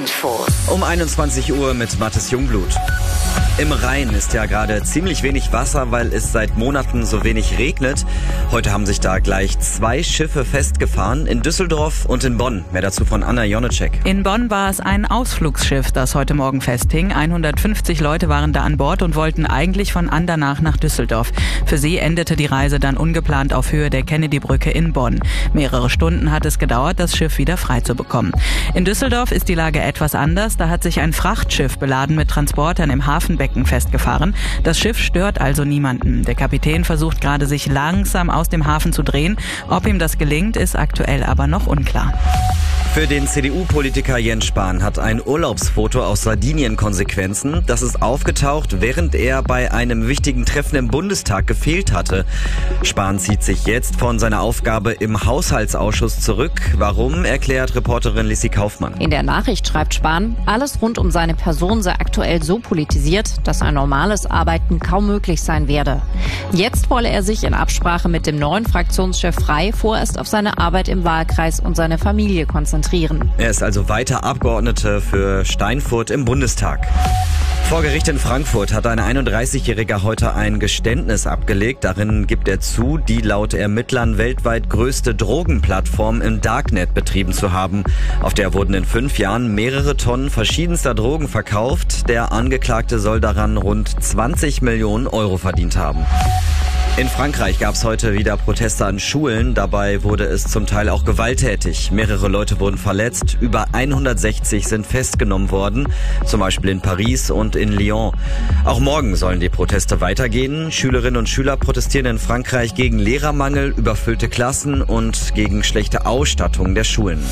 Infos. Um 21 Uhr mit Mathis Jungblut. Im Rhein ist ja gerade ziemlich wenig Wasser, weil es seit Monaten so wenig regnet. Heute haben sich da gleich 2 Schiffe festgefahren, in Düsseldorf und in Bonn. Mehr dazu von Anna Jonecek. In Bonn war es ein Ausflugsschiff, das heute Morgen festhing. 150 Leute waren da an Bord und wollten eigentlich von Andernach nach Düsseldorf. Für sie endete die Reise dann ungeplant auf Höhe der Kennedy-Brücke in Bonn. Mehrere Stunden hat es gedauert, das Schiff wieder frei zu bekommen. In Düsseldorf ist die Lage etwas anders. Da hat sich ein Frachtschiff beladen mit Transportern im Hafenbecken festgefahren. Das Schiff stört also niemanden. Der Kapitän versucht gerade, sich langsam aus dem Hafen zu drehen. Ob ihm das gelingt, ist aktuell aber noch unklar. Für den CDU-Politiker Jens Spahn hat ein Urlaubsfoto aus Sardinien Konsequenzen. Das ist aufgetaucht, während er bei einem wichtigen Treffen im Bundestag gefehlt hatte. Spahn zieht sich jetzt von seiner Aufgabe im Haushaltsausschuss zurück. Warum, erklärt Reporterin Lissi Kaufmann. In der Nachricht schreibt Spahn, alles rund um seine Person sei aktuell so politisiert, dass ein normales Arbeiten kaum möglich sein werde. Jetzt wolle er sich in Absprache mit dem neuen Fraktionschef Frei vorerst auf seine Arbeit im Wahlkreis und seine Familie konzentrieren. Er ist also weiter Abgeordneter für Steinfurt im Bundestag. Vor Gericht in Frankfurt hat ein 31-Jähriger heute ein Geständnis abgelegt. Darin gibt er zu, die laut Ermittlern weltweit größte Drogenplattform im Darknet betrieben zu haben. Auf der wurden in 5 Jahren mehrere Tonnen verschiedenster Drogen verkauft. Der Angeklagte soll daran rund 20 Millionen Euro verdient haben. In Frankreich gab es heute wieder Proteste an Schulen. Dabei wurde es zum Teil auch gewalttätig. Mehrere Leute wurden verletzt. Über 160 sind festgenommen worden. Zum Beispiel in Paris und in Lyon. Auch morgen sollen die Proteste weitergehen. Schülerinnen und Schüler protestieren in Frankreich gegen Lehrermangel, überfüllte Klassen und gegen schlechte Ausstattung der Schulen.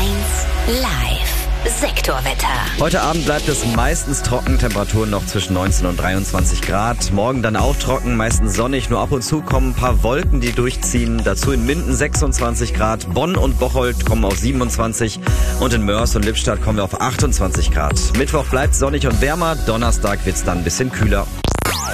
1 Live. Sektorwetter. Heute Abend bleibt es meistens trocken, Temperaturen noch zwischen 19 und 23 Grad. Morgen dann auch trocken, meistens sonnig, nur ab und zu kommen ein paar Wolken, die durchziehen. Dazu in Minden 26 Grad, Bonn und Bocholt kommen auf 27 und in Mörs und Lippstadt kommen wir auf 28 Grad. Mittwoch bleibt sonnig und wärmer, Donnerstag wird's dann ein bisschen kühler.